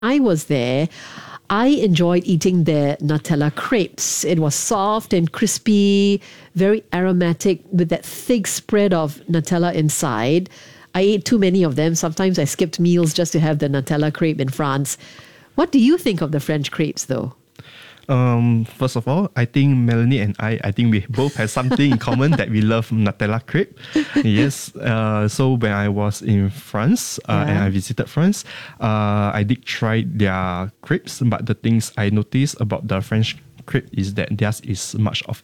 I was there, I enjoyed eating their Nutella crepes. It was soft and crispy, very aromatic with that thick spread of Nutella inside. I ate too many of them. Sometimes I skipped meals just to have the Nutella crepe in France. What do you think of the French crepes though? First of all, I think Melanie and I think we both have something in common that we love Nutella crepe. Yes. So when I was in France and I visited France, I did try their crepes. But the things I noticed about the French crepe is that theirs is much of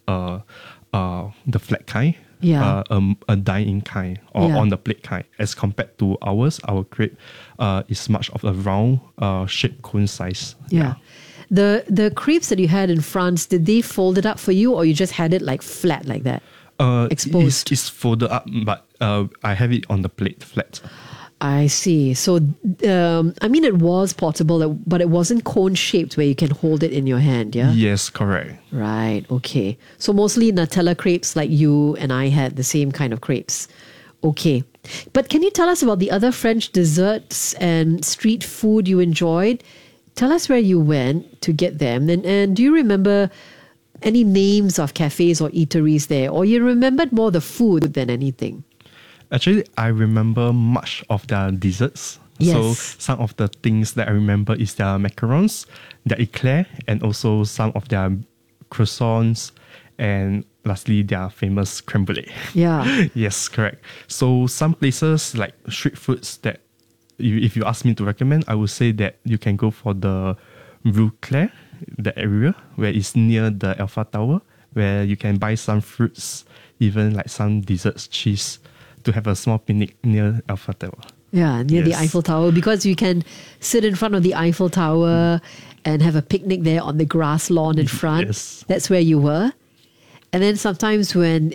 the flat kind. Yeah. A dine-in kind or on the plate kind, as compared to ours. Our crepe is much of a round shaped cone size. Yeah. The crepes that you had in France, did they fold it up for you or you just had it like flat like that? Exposed? It's folded up, but I have it on the plate flat. I see. So, I mean, it was portable, but it wasn't cone shaped where you can hold it in your hand, yeah? Yes, correct. Right, okay. So mostly Nutella crepes like you and I had the same kind of crepes. Okay. But can you tell us about the other French desserts and street food you enjoyed? Tell us where you went to get them. And do you remember any names of cafes or eateries there? Or you remembered more the food than anything? Actually, I remember much of their desserts. Yes. So some of the things that I remember is their macarons, their eclair, and also some of their croissants, and lastly, their famous creme brulee. Yeah. Yes, correct. So some places like street foods that if you ask me to recommend, I would say that you can go for the Rue Claire, the area where it's near the Eiffel Tower, where you can buy some fruits, even like some desserts, cheese, to have a small picnic near Eiffel Tower. Yeah, near the Eiffel Tower, because you can sit in front of the Eiffel Tower and have a picnic there on the grass lawn in front. Yes. That's where you were. And then sometimes when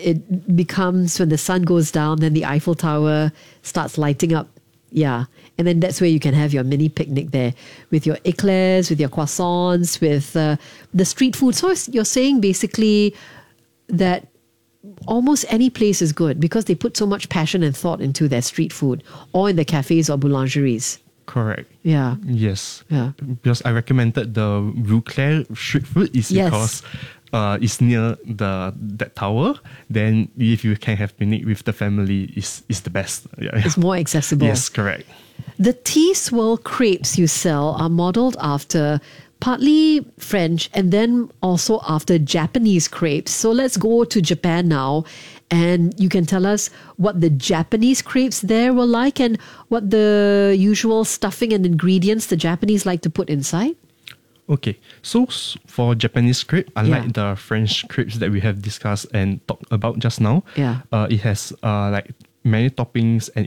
the sun goes down, then the Eiffel Tower starts lighting up. Yeah. And then that's where you can have your mini picnic there with your eclairs, with your croissants, with the street food. So you're saying basically that almost any place is good because they put so much passion and thought into their street food, or in the cafes or boulangeries. Correct. Yeah. Yes. Yeah. Because I recommended the Rue Claire street food is because it's near that tower. Then if you can have picnic with the family, is the best. Yeah. It's more accessible. Yes, correct. The tea swirl crepes you sell are modeled after partly French and then also after Japanese crepes. So let's go to Japan now, and you can tell us what the Japanese crepes there were like and what the usual stuffing and ingredients the Japanese like to put inside. Okay, so for Japanese crepe, unlike the French crepes that we have discussed and talked about just now, it has like many toppings and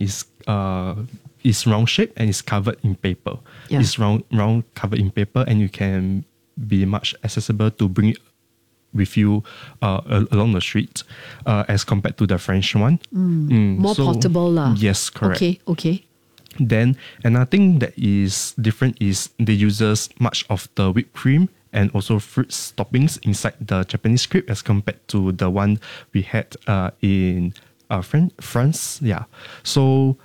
it's round shape and it's covered in paper. Yeah. It's round covered in paper, and you can be much accessible to bring it with you along the street as compared to the French one. More portable lah. Yes, correct. Okay. Then another thing that is different is they uses much of the whipped cream and also fruits toppings inside the Japanese crepe as compared to the one we had in France. Yeah. So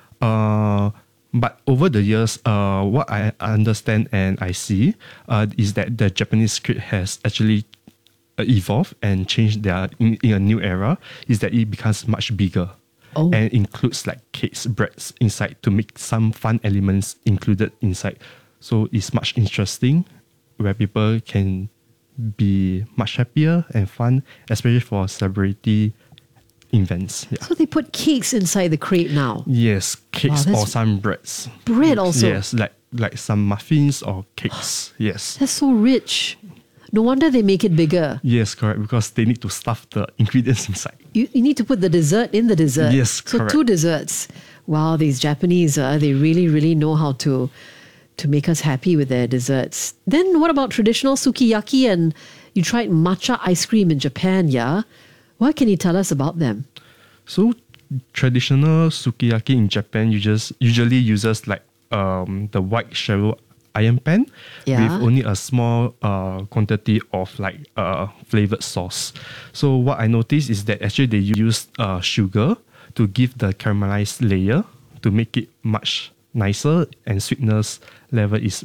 but over the years, what I understand and I see is that the Japanese crepe has actually evolved and changed in a new era, is that it becomes much bigger. Oh. And includes like cakes, breads inside to make some fun elements included inside. So it's much interesting where people can be much happier and fun, especially for celebrity events. Yeah. So they put cakes inside the crepe now? Yes, cakes or some breads. Bread also? Yes, like some muffins or cakes. Yes. That's so rich. No wonder they make it bigger. Yes, correct, because they need to stuff the ingredients inside. You need to put the dessert in the dessert. Yes, so correct. 2 desserts. Wow, these Japanese, they really, really know how to make us happy with their desserts. Then what about traditional sukiyaki? And you tried matcha ice cream in Japan, yeah? What can you tell us about them? So traditional sukiyaki in Japan usually uses like the white shallow iron pan with only a small quantity of like flavored sauce. So what I noticed is that actually they use sugar to give the caramelized layer to make it much nicer, and sweetness level is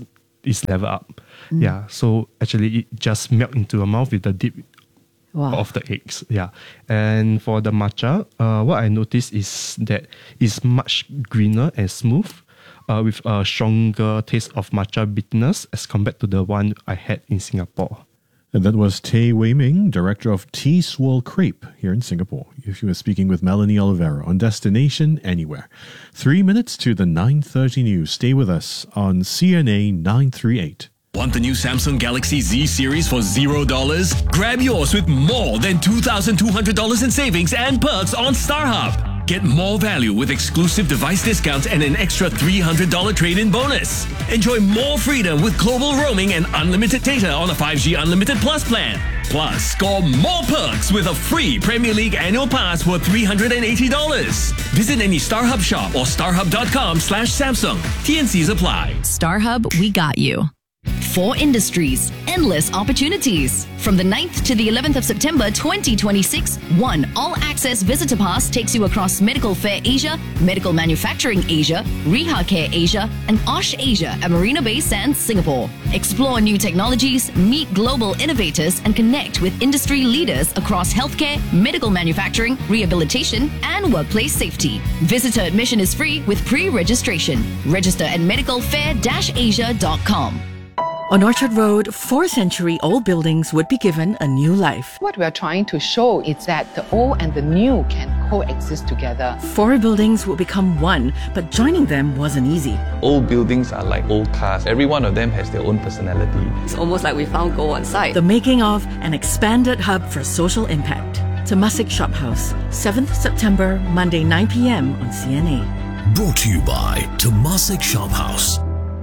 is level up. Yeah, so actually it just melt into your mouth with the dip of the eggs. Yeah, and for the matcha, what I noticed is that it's much greener and smooth, with a stronger taste of matcha bitterness as compared to the one I had in Singapore. And that was Tay Wei Ming, director of Tea Swirl Crepe here in Singapore. If you were speaking with Melanie Oliveira on Destination Anywhere. 3 minutes to the 9:30 news. Stay with us on CNA 938. Want the new Samsung Galaxy Z series for $0? Grab yours with more than $2,200 in savings and perks on StarHub. Get more value with exclusive device discounts and an extra $300 trade-in bonus. Enjoy more freedom with global roaming and unlimited data on a 5G Unlimited Plus plan. Plus, score more perks with a free Premier League annual pass worth $380. Visit any StarHub shop or starhub.com/Samsung. TNCs apply. StarHub, we got you. 4 industries, endless opportunities. From the 9th to the 11th of September 2026, one all-access visitor pass takes you across Medical Fair Asia, Medical Manufacturing Asia, Reha Care Asia, and Osh Asia at Marina Bay Sands, Singapore. Explore new technologies, meet global innovators, and connect with industry leaders across healthcare, medical manufacturing, rehabilitation, and workplace safety. Visitor admission is free with pre-registration. Register at medicalfair-asia.com. On Orchard Road, 4-century-old buildings would be given a new life. What we're trying to show is that the old and the new can coexist together. 4 buildings will become one, but joining them wasn't easy. Old buildings are like old cars. Every one of them has their own personality. It's almost like we found gold on site. The making of an expanded hub for social impact. Temasek Shop House, 7th September, Monday 9 p.m. on CNA. Brought to you by Temasek Shop House.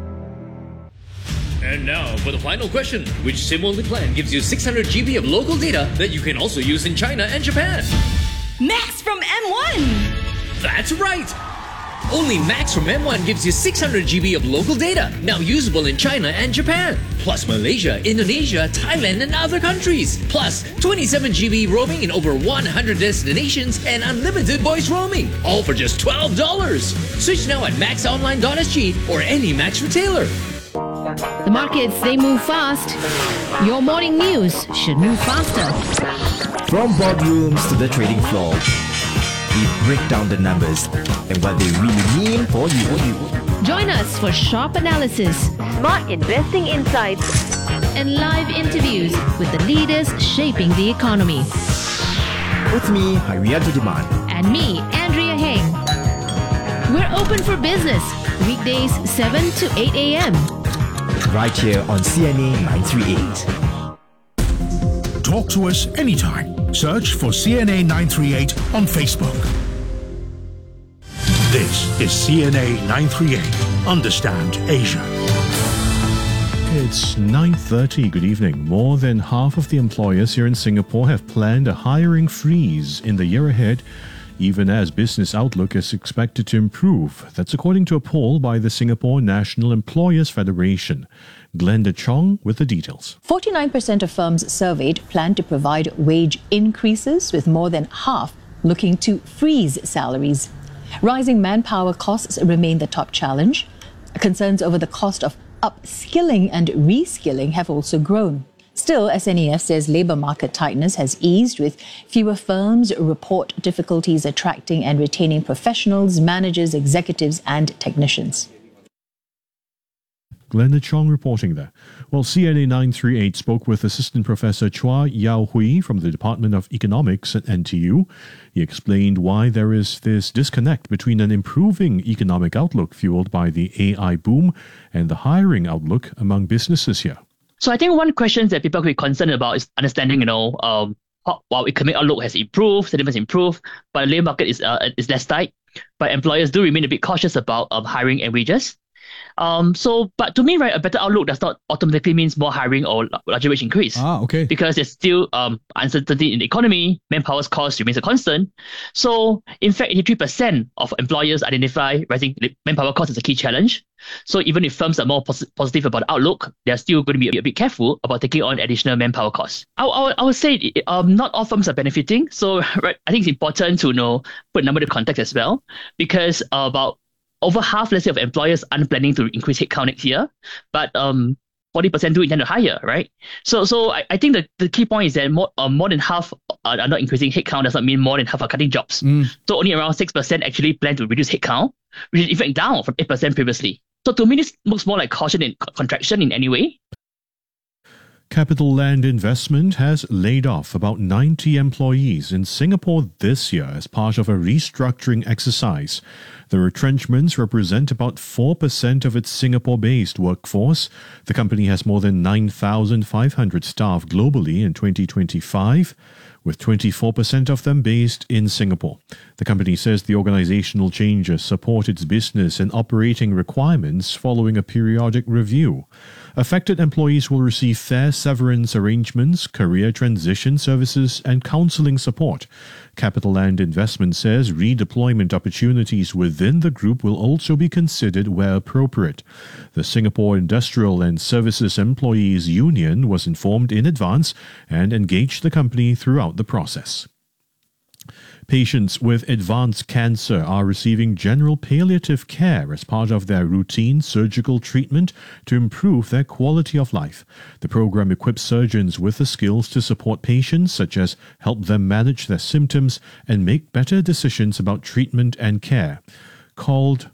And now for the final question. Which SIM-only plan gives you 600 GB of local data that you can also use in China and Japan? Max from M1! That's right! Only Max from M1 gives you 600 GB of local data, now usable in China and Japan. Plus Malaysia, Indonesia, Thailand and other countries. Plus 27 GB roaming in over 100 destinations and unlimited voice roaming. All for just $12. Switch now at maxonline.sg or any Max retailer. The markets, they move fast. Your morning news should move faster. From boardrooms to the trading floor, we break down the numbers and what they really mean for you. Join us for sharp analysis, smart investing insights, and live interviews with the leaders shaping the economy. With me, Harianto Diman. And me, Andrea Heng. We're open for business, weekdays 7 to 8 a.m. Right here on CNA 938. Talk to us anytime. Search for CNA 938 on Facebook. This is CNA 938. Understand Asia. It's 9:30. Good evening. More than half of the employers here in Singapore have planned a hiring freeze in the year ahead, even as business outlook is expected to improve. That's according to a poll by the Singapore National Employers Federation. Glenda Chong with the details. 49% of firms surveyed plan to provide wage increases, with more than half looking to freeze salaries. Rising manpower costs remain the top challenge. Concerns over the cost of upskilling and reskilling have also grown. Still, SNEF says labour market tightness has eased, with fewer firms report difficulties attracting and retaining professionals, managers, executives and technicians. Glenda Chong reporting there. Well, CNA 938 spoke with Assistant Professor Chua Yao Hui from the Department of Economics at NTU. He explained why there is this disconnect between an improving economic outlook fueled by the AI boom and the hiring outlook among businesses here. So I think one question that people could be concerned about is understanding, while economic outlook has improved, sentiment has improved, but the labour market is less tight. But employers do remain a bit cautious about hiring and wages. But to me, right, a better outlook does not automatically means more hiring or larger wage increase. Okay. Because there's still uncertainty in the economy, manpower's cost remains a constant. So, in fact, 83% of employers identify rising manpower cost as a key challenge. So even if firms are more positive about the outlook, they're still going to be a bit careful about taking on additional manpower costs. I would say not all firms are benefiting. So right, I think it's important to put a number to context as well, because about over half, let's say, of employers aren't planning to increase headcount next year. But 40% do intend to hire, right? So I think the key point is that more than half are not increasing headcount does not mean more than half are cutting jobs. So only around 6% actually plan to reduce headcount, which is in fact down from 8% previously. So to me, this looks more like caution and contraction in any way. Capital Land Investment has laid off about 90 employees in Singapore this year as part of a restructuring exercise. The retrenchments represent about 4% of its Singapore-based workforce. The company has more than 9,500 staff globally in 2025, with 24% of them based in Singapore. The company says the organizational changes support its business and operating requirements following a periodic review. Affected employees will receive fair severance arrangements, career transition services, and counseling support. Capital Land Investment says redeployment opportunities within the group will also be considered where appropriate. The Singapore Industrial and Services Employees Union was informed in advance and engaged the company throughout the process. Patients with advanced cancer are receiving general palliative care as part of their routine surgical treatment to improve their quality of life. The program equips surgeons with the skills to support patients, such as help them manage their symptoms and make better decisions about treatment and care. Called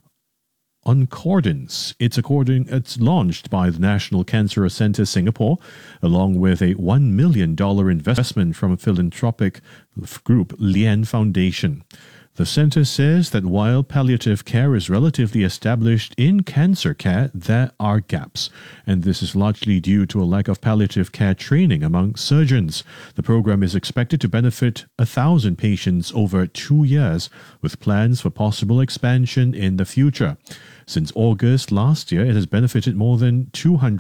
Oncordance. It's launched by the National Cancer Centre Singapore, along with a $1 million investment from philanthropic group Lian Foundation. The centre says that while palliative care is relatively established in cancer care, there are gaps, and this is largely due to a lack of palliative care training among surgeons. The program is expected to benefit 1,000 patients over 2 years, with plans for possible expansion in the future. Since August last year, it has benefited more than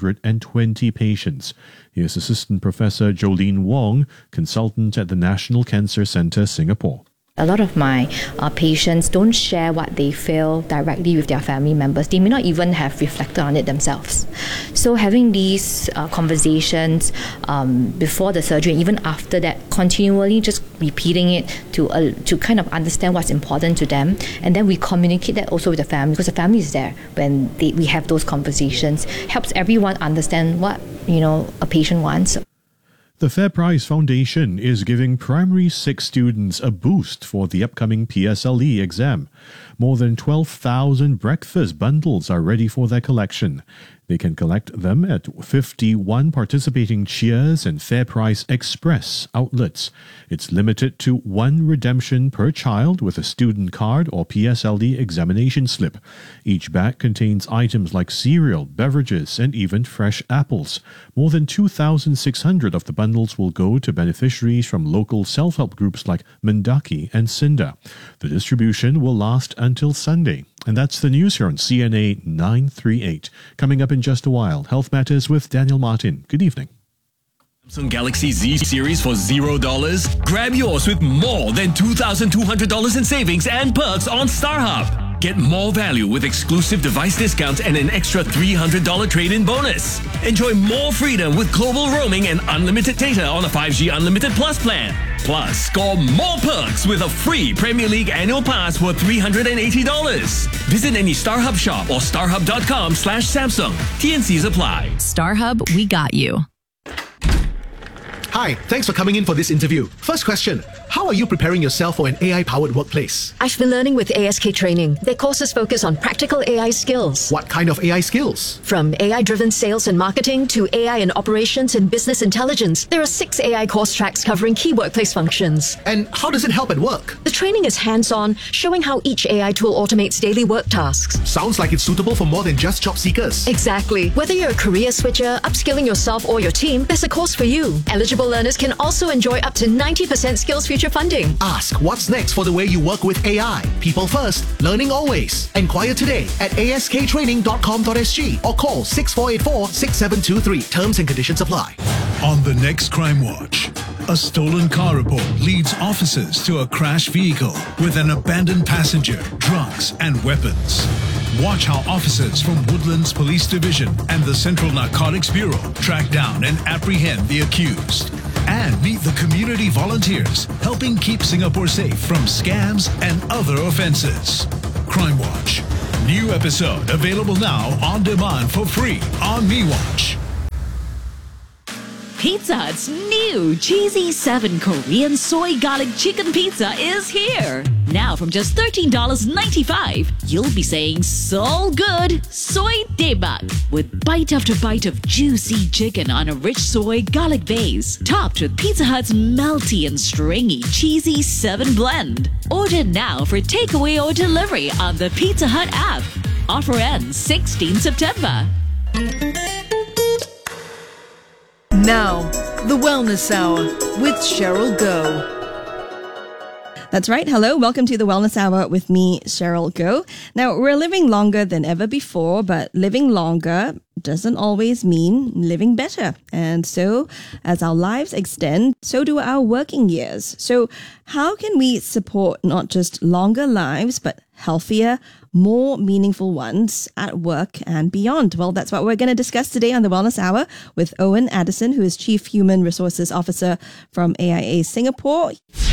220 patients. Here's Assistant Professor Jolene Wong, consultant at the National Cancer Centre Singapore. A lot of my patients don't share what they feel directly with their family members. They may not even have reflected on it themselves. So having these conversations before the surgery, even after that, continually just repeating it to kind of understand what's important to them, and then we communicate that also with the family, because the family is there when we have those conversations. Helps everyone understand what a patient wants. The FairPrice Foundation is giving Primary 6 students a boost for the upcoming PSLE exam. More than 12,000 breakfast bundles are ready for their collection. They can collect them at 51 participating Cheers and FairPrice Express outlets. It's limited to one redemption per child with a student card or PSLE examination slip. Each bag contains items like cereal, beverages, and even fresh apples. More than 2,600 of the bundles will go to beneficiaries from local self-help groups like Mendaki and Cinda. The distribution will last until Sunday. And that's the news here on CNA 938. Coming up in just a while, Health Matters with Daniel Martin. Good evening. Samsung Galaxy Z series for $0? Grab yours with more than $2,200 in savings and perks on StarHub. Get more value with exclusive device discounts and an extra $300 trade-in bonus. Enjoy more freedom with global roaming and unlimited data on a 5G Unlimited Plus plan. Plus, score more perks with a free Premier League annual pass worth $380. Visit any StarHub shop or starhub.com/Samsung. TNCs apply. StarHub, we got you. Hi, thanks for coming in for this interview. First question, how are you preparing yourself for an AI-powered workplace? I've been learning with ASK Training. Their courses focus on practical AI skills. What kind of AI skills? From AI-driven sales and marketing to AI in operations and business intelligence, there are 6 AI course tracks covering key workplace functions. And how does it help at work? The training is hands-on, showing how each AI tool automates daily work tasks. Sounds like it's suitable for more than just job seekers. Exactly. Whether you're a career switcher, upskilling yourself or your team, there's a course for you. Eligible learners can also enjoy up to 90% Skills Future funding. Ask what's next for the way you work with AI. People first, learning always. Enquire today at asktraining.com.sg or call 6484-6723. Terms and conditions apply. On the next Crime Watch, a stolen car report leads officers to a crashed vehicle with an abandoned passenger, drugs, and weapons. Watch how officers from Woodlands Police Division and the Central Narcotics Bureau track down and apprehend the accused. And meet the community volunteers helping keep Singapore safe from scams and other offenses. Crime Watch. New episode available now on demand for free on MeWatch. Pizza Hut's new Cheesy 7 Korean Soy Garlic Chicken Pizza is here. Now from just $13.95, you'll be saying so good soy daebak with bite after bite of juicy chicken on a rich soy garlic base, topped with Pizza Hut's melty and stringy Cheesy 7 blend. Order now for takeaway or delivery on the Pizza Hut app. Offer ends 16 September. Now, the Wellness Hour with Cheryl Goh. That's right. Hello. Welcome to the Wellness Hour with me, Cheryl Goh. Now, we're living longer than ever before, but living longer doesn't always mean living better. And so, as our lives extend, so do our working years. So, how can we support not just longer lives, but healthier, more meaningful ones at work and beyond? Well, that's what we're going to discuss today on the Wellness Hour with Owen Addison, who is Chief Human Resources Officer from AIA Singapore.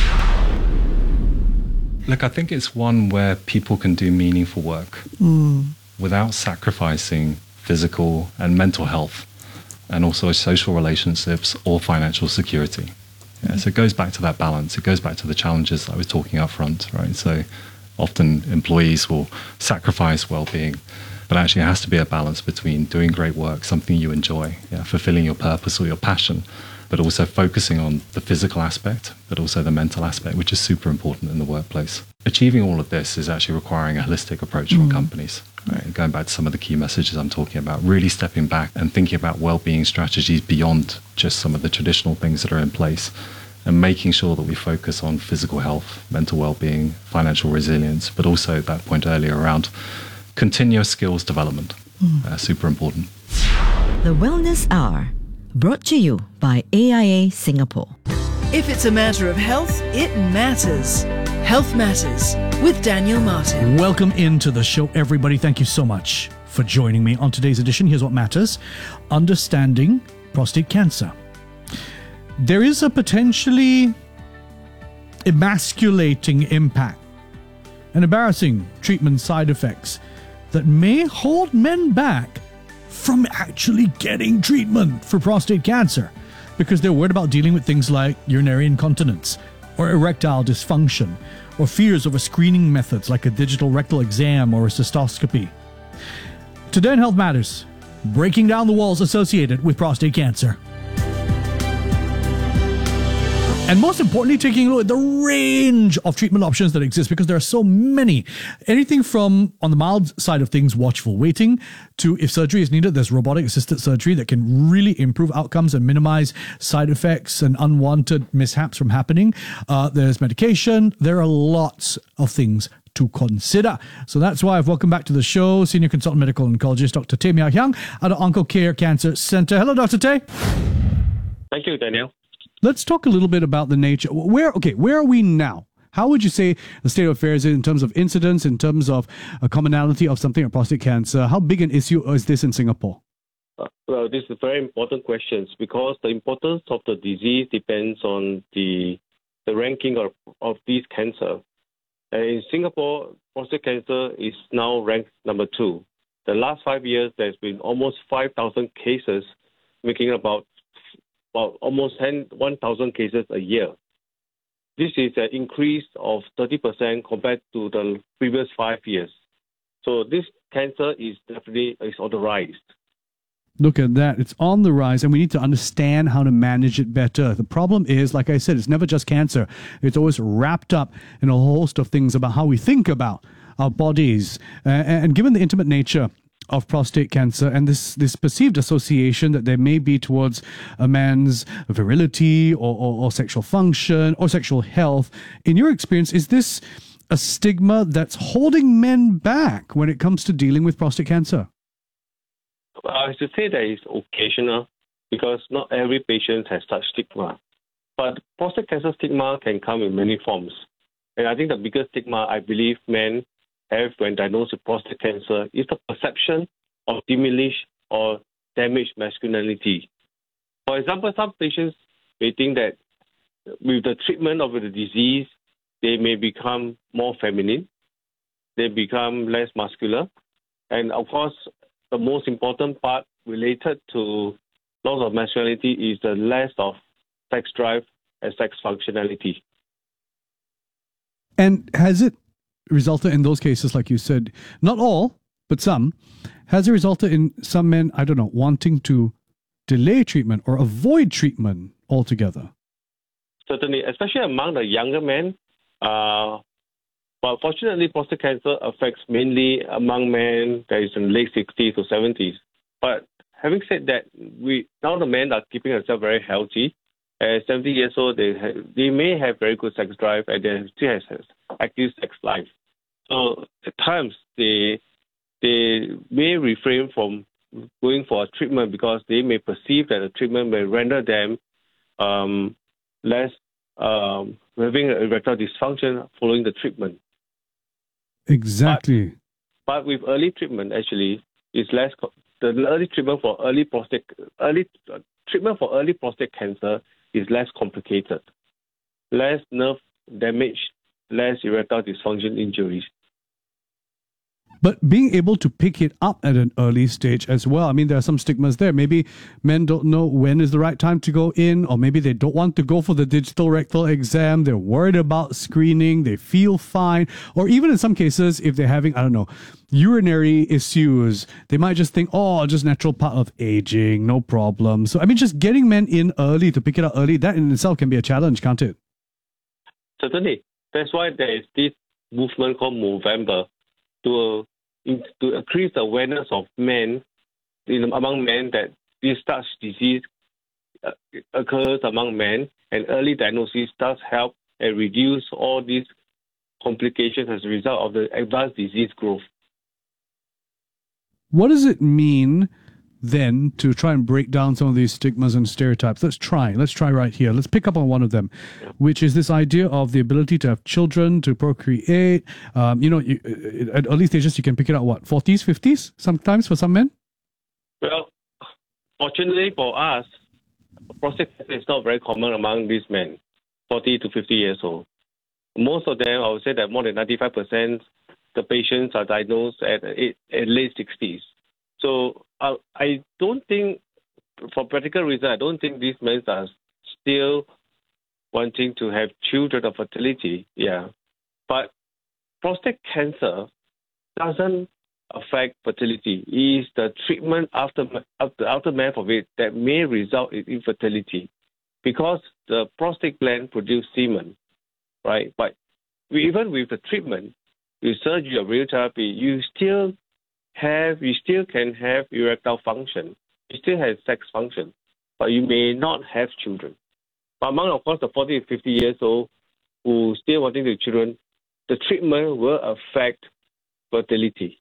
Look, I think it's one where people can do meaningful work without sacrificing physical and mental health, and also social relationships or financial security. Yeah, so it goes back to that balance. It goes back to the challenges that I was talking up front, right? So often employees will sacrifice well-being, but actually it has to be a balance between doing great work, something you enjoy, fulfilling your purpose or your passion, but also focusing on the physical aspect, but also the mental aspect, which is super important in the workplace. Achieving all of this is actually requiring a holistic approach from companies. Right? Going back to some of the key messages I'm talking about, really stepping back and thinking about well-being strategies beyond just some of the traditional things that are in place, and making sure that we focus on physical health, mental well-being, financial resilience, but also that point earlier around continuous skills development. Super important. The Wellness Hour, brought to you by AIA Singapore. If it's a matter of health, it matters. Health Matters with Daniel Martin. Welcome into the show, everybody. Thank you so much for joining me on today's edition. Here's what matters: understanding prostate cancer. There is a potentially emasculating impact and embarrassing treatment side effects that may hold men back from actually getting treatment for prostate cancer because they're worried about dealing with things like urinary incontinence or erectile dysfunction, or fears over screening methods like a digital rectal exam or a cystoscopy. Today in Health Matters, breaking down the walls associated with prostate cancer. And most importantly, taking a look at the range of treatment options that exist, because there are so many. Anything from, on the mild side of things, watchful waiting, to if surgery is needed, there's robotic-assisted surgery that can really improve outcomes and minimize side effects and unwanted mishaps from happening. There's medication. There are lots of things to consider. So that's why I've welcomed back to the show Senior Consultant Medical Oncologist Dr. Tay Mia Hyang at the OncoCare Cancer Center. Hello, Dr. Tay. Thank you, Daniel. Let's talk a little bit about the nature. Where are we now? How would you say the state of affairs is in terms of incidence, in terms of a commonality of something like prostate cancer? How big an issue is this in Singapore? Well, this is a very important question because the importance of the disease depends on the ranking of this cancer. In Singapore, prostate cancer is now ranked number 2. The last 5 years, there's been almost 5,000 cases, making about almost 1,000 cases a year. This is an increase of 30% compared to the previous 5 years. So this cancer is definitely on the rise. Look at that. It's on the rise, and we need to understand how to manage it better. The problem is, like I said, it's never just cancer. It's always wrapped up in a host of things about how we think about our bodies. And given the intimate nature of prostate cancer and this perceived association that there may be towards a man's virility or sexual function or sexual health, in your experience, is this a stigma that's holding men back when it comes to dealing with prostate cancer? Well, I should say that it's occasional because not every patient has such stigma. But prostate cancer stigma can come in many forms. And I think the biggest stigma I believe men have when diagnosed with prostate cancer is the perception of diminished or damaged masculinity. For example, some patients may think that with the treatment of the disease, they may become more feminine, they become less muscular, and of course, the most important part related to loss of masculinity is the less of sex drive and sex functionality. And has it resulted in those cases, like you said, not all, but some, has it resulted in some men, I don't know, wanting to delay treatment or avoid treatment altogether? Certainly, especially among the younger men. But fortunately, prostate cancer affects mainly among men that is in late 60s to 70s. But having said that, now the men are keeping themselves very healthy. At 70 years old, they may have very good sex drive and they still have active sex life. So at times they may refrain from going for a treatment because they may perceive that the treatment may render them less having erectile dysfunction following the treatment. Exactly. But with early treatment, actually, is less. The early treatment for early prostate cancer is less complicated, less nerve damage, less erectile dysfunction injuries. But being able to pick it up at an early stage as well. I mean, there are some stigmas there. Maybe men don't know when is the right time to go in, or maybe they don't want to go for the digital rectal exam. They're worried about screening. They feel fine. Or even in some cases, if they're having, I don't know, urinary issues, they might just think, oh, just natural part of aging, no problem. So, I mean, just getting men in early to pick it up early, that in itself can be a challenge, can't it? Certainly. That's why there is this movement called Movember to increase the awareness of men, among men, that this such disease occurs among men, and early diagnosis does help and reduce all these complications as a result of the advanced disease growth. What does it mean then to try and break down some of these stigmas and stereotypes? Let's try right here. Let's pick up on one of them, which is this idea of the ability to have children, to procreate. At early stages, you can pick it up, 40s, 50s sometimes for some men? Well, fortunately for us, prostate cancer is not very common among these men, 40 to 50 years old. Most of them, I would say that more than 95%, the patients are diagnosed at late 60s. So I don't think, for practical reasons, I don't think these men are still wanting to have children or fertility. Yeah, but prostate cancer doesn't affect fertility. It is the treatment aftermath of it that may result in infertility, because the prostate gland produces semen, right? But even with the treatment, with surgery or radiotherapy, you still can have erectile function. You still have sex function, but you may not have children. But among, of course, the 40 to 50 years old who still wanting to have children, the treatment will affect fertility.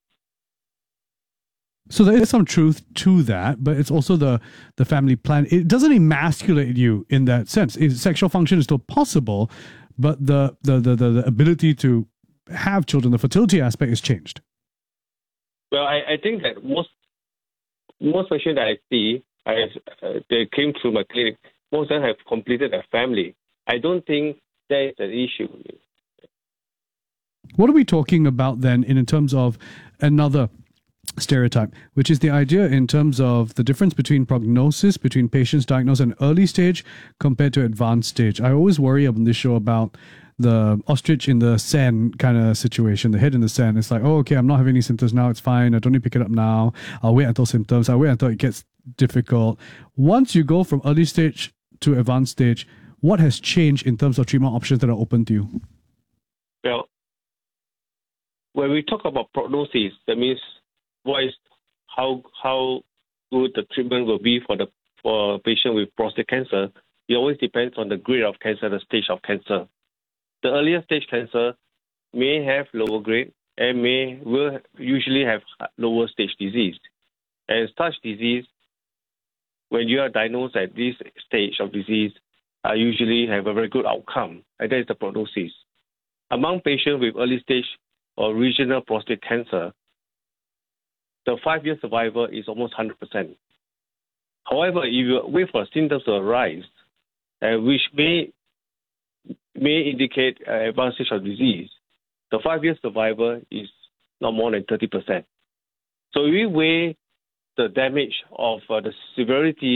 So there is some truth to that, but it's also the family plan. It doesn't emasculate you in that sense. Sexual function is still possible, but the ability to have children, the fertility aspect is changed. Well, I think that most patients that I see, they came through my clinic, most of them have completed their family. I don't think that is an issue. What are we talking about then in terms of another stereotype, which is the idea in terms of the difference between prognosis between patients diagnosed in early stage compared to advanced stage? I always worry on this show about the ostrich in the sand kind of situation, the head in the sand. It's like, oh, okay, I'm not having any symptoms now. It's fine. I don't need to pick it up now. I'll wait until symptoms. I'll wait until it gets difficult. Once you go from early stage to advanced stage, what has changed in terms of treatment options that are open to you? Well, when we talk about prognosis, that means how good the treatment will be for a patient with prostate cancer. It always depends on the grade of cancer, the stage of cancer. The earlier stage cancer may have lower grade and will usually have lower stage disease. And such disease, when you are diagnosed at this stage of disease, usually have a very good outcome, and that is the prognosis. Among patients with early stage or regional prostate cancer, the 5-year survival is almost 100%. However, if you wait for symptoms to arise, which may indicate advanced stage of disease, the 5-year survival is not more than 30%. So if we weigh the damage of the severity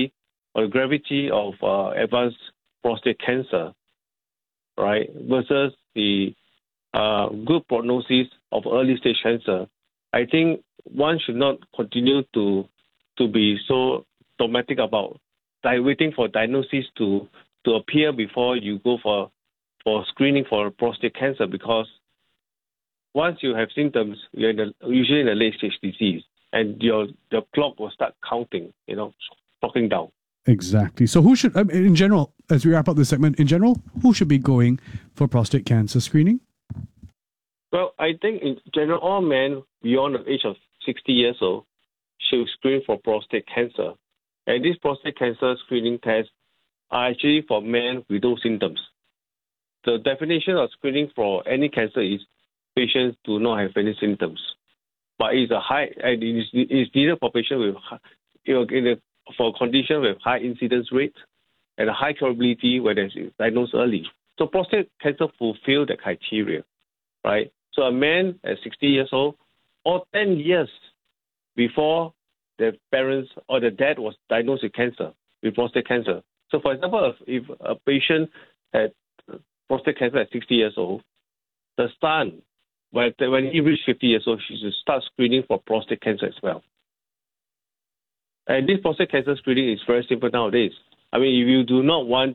or the gravity of advanced prostate cancer, right, versus the good prognosis of early stage cancer, I think one should not continue to be so dogmatic about waiting for diagnosis to appear before you go for screening for prostate cancer, because once you have symptoms, you're usually in a late stage disease, and your clock will start counting, clocking down. Exactly. So who should, in general, as we wrap up this segment, in general, who should be going for prostate cancer screening? Well, I think in general, all men beyond the age of 60 years old should screen for prostate cancer. And these prostate cancer screening tests are actually for men with those symptoms. The definition of screening for any cancer is patients do not have any symptoms. But it's needed for patients with, for a condition with high incidence rate and a high probability when it's diagnosed early. So prostate cancer fulfills the criteria, right? So a man at 60 years old or 10 years before the parents or the dad was diagnosed with cancer, with prostate cancer. So for example, if a patient had prostate cancer at 60 years old, the son, when he reached 50 years old, she should start screening for prostate cancer as well. And this prostate cancer screening is very simple nowadays. I mean, if you do not want,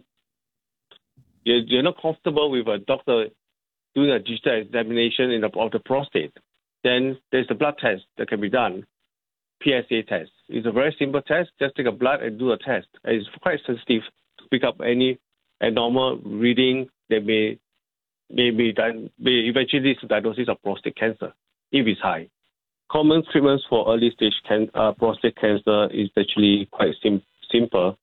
you're not comfortable with a doctor doing a digital examination of the prostate, then there's a blood test that can be done, PSA test. It's a very simple test. Just take a blood and do a test. And it's quite sensitive to pick up any abnormal reading that may eventually lead to diagnosis of prostate cancer if it's high. Common treatments for early stage prostate cancer is actually quite simple.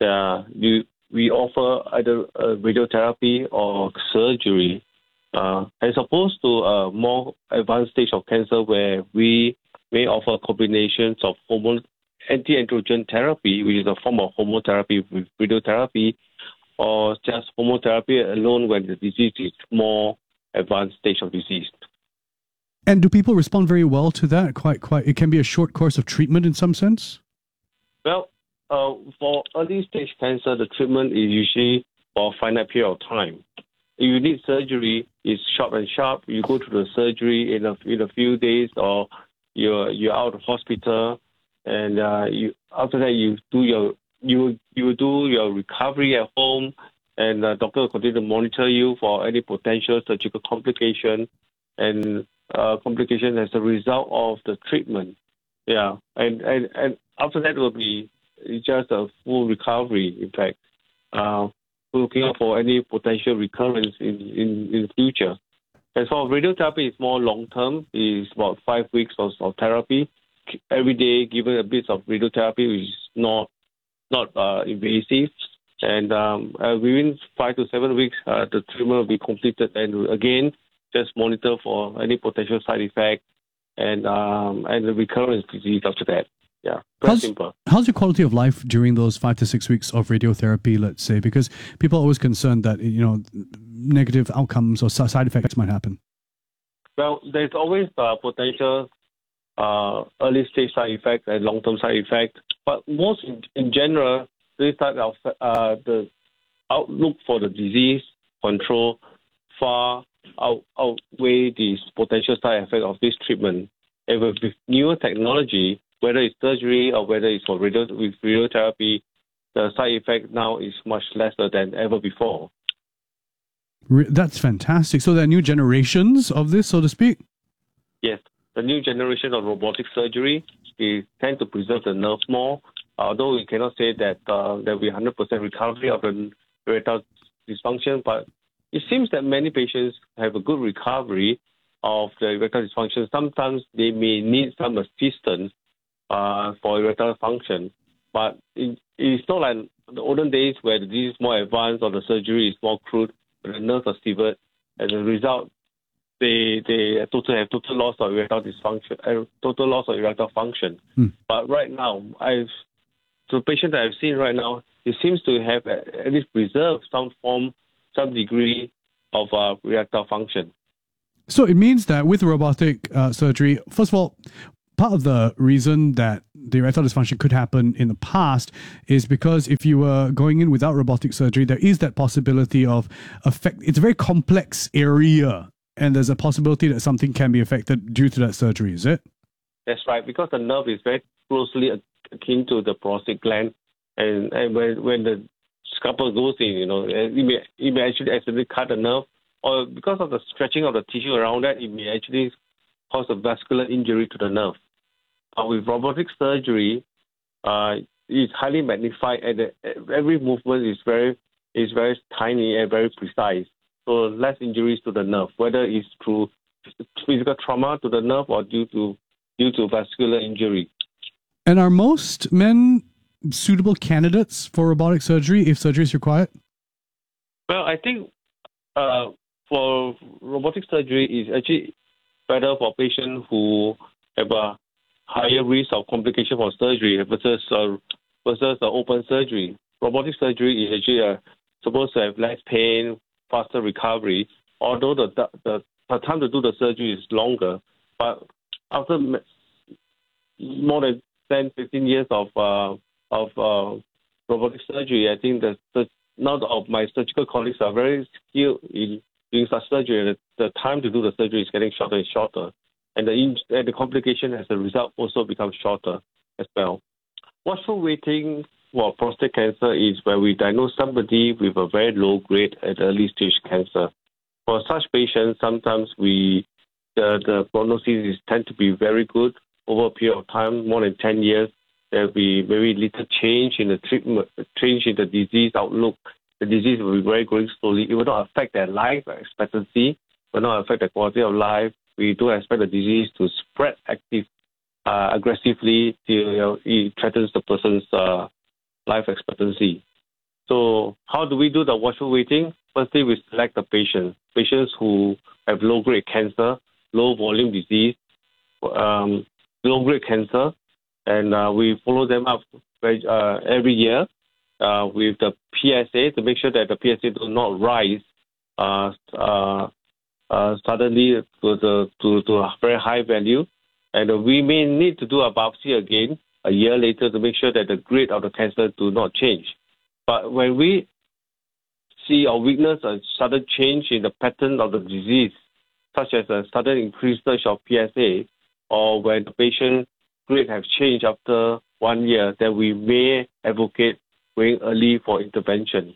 We offer either radiotherapy or surgery, as opposed to a more advanced stage of cancer where we may offer combinations of anti-androgen therapy, which is a form of hormone therapy with radiotherapy, or just hormone therapy alone when the disease is more advanced stage of disease. And do people respond very well to that? Quite. It can be a short course of treatment in some sense? Well, for early stage cancer, the treatment is usually for a finite period of time. If you need surgery, it's short and sharp. You go to the surgery in a few days, or you're out of hospital, and after that you do your recovery at home, and the doctor will continue to monitor you for any potential surgical complication and complication as a result of the treatment. Yeah, and after that will be just a full recovery. In fact, we're looking out for any potential recurrence in the future. As for radiotherapy, it's more long term. It's about 5 weeks of therapy every day, given a bit of radiotherapy, which is not invasive. And within 5 to 7 weeks, the treatment will be completed, and again, just monitor for any potential side effect and the recurrence disease after that. Yeah, very simple. How's your quality of life during those 5 to 6 weeks of radiotherapy, let's say? Because people are always concerned that, negative outcomes or side effects might happen. Well, there's always potential early stage side effects and long-term side effects. But most in general, this type of the outlook for the disease control far outweigh the potential side effect of this treatment. And with newer technology, whether it's surgery or whether it's with radiotherapy, the side effect now is much lesser than ever before. That's fantastic. So there are new generations of this, so to speak? Yes. The new generation of robotic surgery, they tend to preserve the nerve more, although we cannot say that there will be 100% recovery of the erectile dysfunction, but it seems that many patients have a good recovery of the erectile dysfunction. Sometimes they may need some assistance for erectile function, but it's not like the olden days where the disease is more advanced or the surgery is more crude, but the nerves are severed. As a result, they have total loss of erectile dysfunction, total loss of erectile function. But right now, the patient that I've seen right now, it seems to have at least preserved some degree of erectile function. So it means that with robotic surgery, first of all, part of the reason that the erectile dysfunction could happen in the past is because if you were going in without robotic surgery, there is that possibility of it's a very complex area, and there's a possibility that something can be affected due to that surgery, is it? That's right, because the nerve is very closely akin to the prostate gland, and when the scalpel goes in, it may actually accidentally cut the nerve, or because of the stretching of the tissue around that, it may actually cause a vascular injury to the nerve. But with robotic surgery, it's highly magnified, and every movement is very tiny and very precise. So less injuries to the nerve, whether it's through physical trauma to the nerve or due to vascular injury. And are most men suitable candidates for robotic surgery if surgery is required? Well, I think for robotic surgery is actually better for patients who have a higher risk of complication for surgery versus open surgery. Robotic surgery is actually supposed to have less pain, faster recovery, although the time to do the surgery is longer. But after more than 10, 15 years of robotic surgery, I think that none of my surgical colleagues are very skilled in doing such surgery. The time to do the surgery is getting shorter and shorter, and the complication as a result also becomes shorter as well. Watchful waiting for prostate cancer is where we diagnose somebody with a very low grade at early stage cancer. For such patients, sometimes the prognosis tend to be very good over a period of time, more than 10 years. There will be very little change in the treatment, change in the disease outlook. The disease will be very growing slowly. It will not affect their life expectancy. It will not affect their quality of life. We do expect the disease to spread aggressively till it threatens the person's life expectancy. So how do we do the watchful waiting? Firstly, we select the patients who have low-grade cancer, low-volume disease, low-grade cancer, and we follow them up every year with the PSA to make sure that the PSA does not rise suddenly to a very high value. And we may need to do a biopsy again a year later to make sure that the grade of the cancer do not change. But when we see or witness a sudden change in the pattern of the disease, such as a sudden increased surge of PSA, or when the patient grade has changed after 1 year, then we may advocate going early for intervention.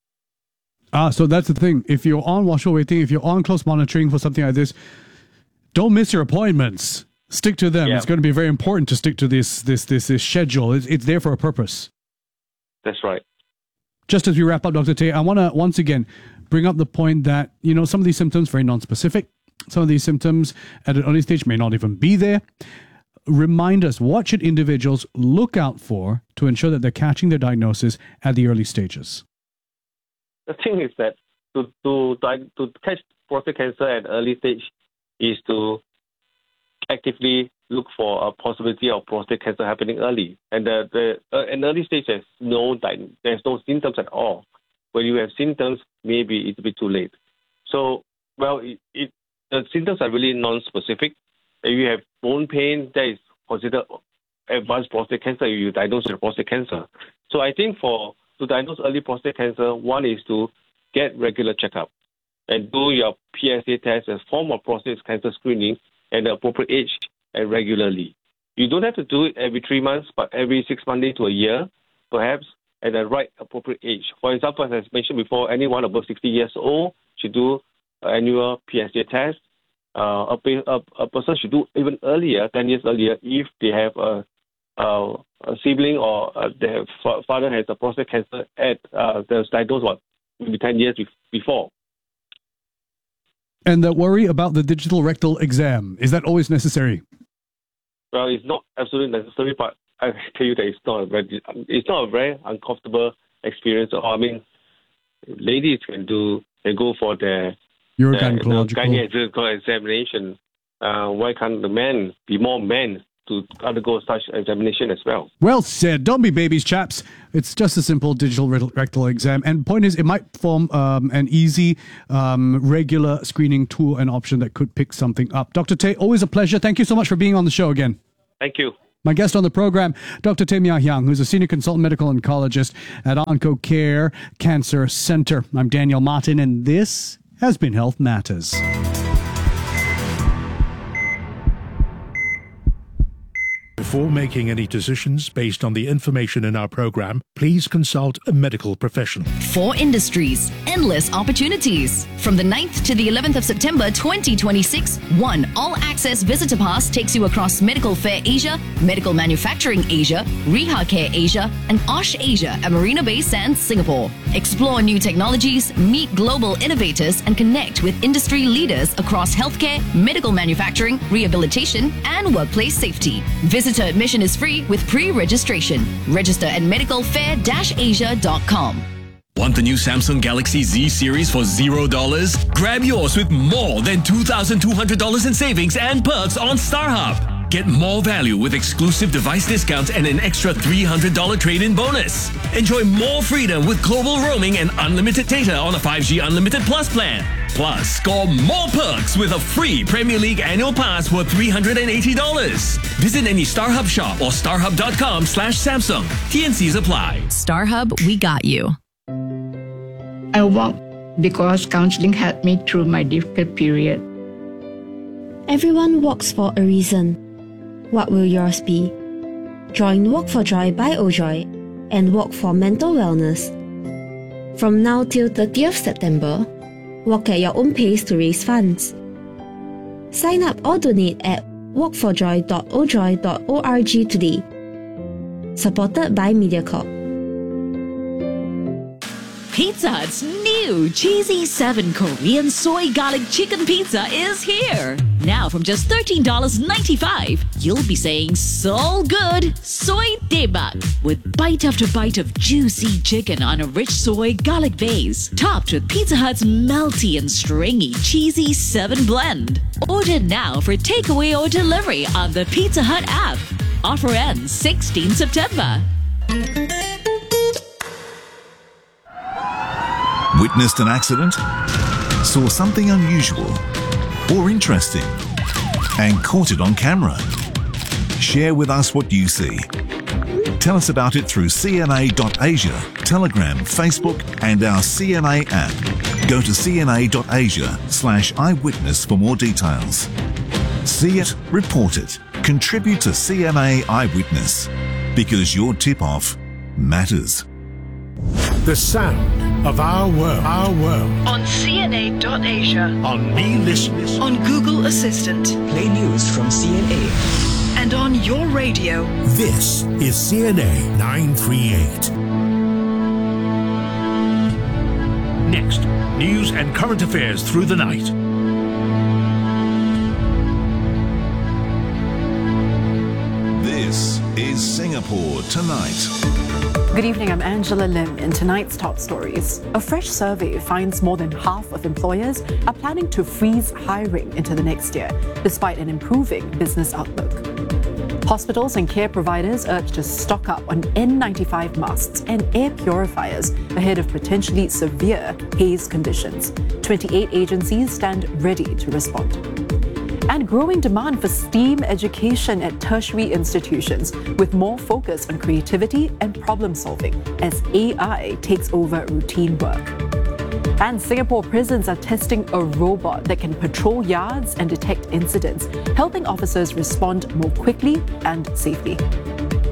So that's the thing. If you're on watchful waiting, if you're on close monitoring for something like this, don't miss your appointments. Stick to them. Yeah. It's going to be very important to stick to this schedule. It's there for a purpose. That's right. Just as we wrap up, Dr. Tay, I want to once again bring up the point that, some of these symptoms are very non-specific. Some of these symptoms at an early stage may not even be there. Remind us, what should individuals look out for to ensure that they're catching their diagnosis at the early stages? The thing is that to catch prostate cancer at early stage is to actively look for a possibility of prostate cancer happening early. And an early stage there's no symptoms at all. When you have symptoms, maybe it's a bit too late. So, the symptoms are really non-specific. If you have bone pain, that is considered advanced prostate cancer if you diagnose with prostate cancer. So I think to diagnose early prostate cancer, one is to get regular checkup and do your PSA test as a form of prostate cancer screening at the appropriate age and regularly. You don't have to do it every 3 months, but every 6 months to a year, perhaps at the right appropriate age. For example, as I mentioned before, anyone above 60 years old should do an annual PSA test. A person should do even earlier, 10 years earlier, if they have a sibling or their father has a prostate cancer at the diagnosed maybe 10 years before. And the worry about the digital rectal exam, is that always necessary? Well, it's not absolutely necessary, but I tell you that it's not a very uncomfortable experience. I mean, ladies can go for their gynecological examination. Why can't the men be more men to undergo such examination as well? Well said. Don't be babies, chaps. It's just a simple digital rectal exam. And point is, it might form an easy, regular screening tool and option that could pick something up. Dr. Tay, always a pleasure. Thank you so much for being on the show again. Thank you. My guest on the program, Dr. Tim Yah Hyang, who's a senior consultant medical oncologist at OncoCare Cancer Center. I'm Daniel Martin, and this has been Health Matters. Before making any decisions based on the information in our program, please consult a medical professional. 4 industries, endless opportunities. From the 9th to the 11th of September 2026, 1 all-access visitor pass takes you across Medical Fair Asia, Medical Manufacturing Asia, Reha Care Asia, and OSH Asia at Marina Bay Sands, Singapore. Explore new technologies, meet global innovators, and connect with industry leaders across healthcare, medical manufacturing, rehabilitation, and workplace safety. Visitor admission is free with pre-registration. Register at medicalfair-asia.com. Want the new Samsung Galaxy Z series for $0? Grab yours with more than $2,200 in savings and perks on StarHub. Get more value with exclusive device discounts and an extra $300 trade-in bonus. Enjoy more freedom with global roaming and unlimited data on a 5G Unlimited Plus plan. Plus, score more perks with a free Premier League annual pass worth $380. Visit any StarHub shop or starhub.com/Samsung. TNCs apply. StarHub, we got you. I walked because counseling helped me through my difficult period. Everyone walks for a reason. What will yours be? Join Walk for Joy by Ojoy and walk for mental wellness. From now till 30th September, walk at your own pace to raise funds. Sign up or donate at walkforjoy.ojoy.org today. Supported by MediaCorp. Pizza Hut's new Cheesy 7 Korean Soy Garlic Chicken Pizza is here. Now from just $13.95, you'll be saying so good, soy daebak, with bite after bite of juicy chicken on a rich soy garlic base, topped with Pizza Hut's melty and stringy Cheesy 7 blend. Order now for takeaway or delivery on the Pizza Hut app. Offer ends 16 September. Witnessed an accident? Saw something unusual or interesting and caught it on camera? Share with us what you see. Tell us about it through CNA.Asia, Telegram, Facebook, and our CNA app. Go to cna.asia/eyewitness for more details. See it, report it, contribute to CNA Eyewitness, because your tip-off matters. The sound of our world. On CNA.Asia. On Me Listen. On Google Assistant. Play news from CNA. And on your radio. This is CNA 938. Next, news and current affairs through the night. This is Singapore Tonight. Good evening, I'm Angela Lim. In tonight's top stories, a fresh survey finds more than half of employers are planning to freeze hiring into the next year, despite an improving business outlook. Hospitals and care providers urged to stock up on N95 masks and air purifiers ahead of potentially severe haze conditions. 28 agencies stand ready to respond. And growing demand for STEAM education at tertiary institutions, with more focus on creativity and problem solving as AI takes over routine work. And Singapore prisons are testing a robot that can patrol yards and detect incidents, helping officers respond more quickly and safely.